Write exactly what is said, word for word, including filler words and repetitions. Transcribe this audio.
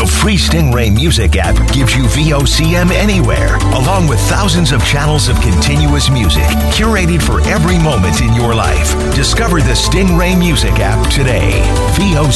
free Stingray Music app gives you V O C M anywhere, along with thousands of channels of continuous music curated for every moment in your life. Discover the Stingray Music app today. V O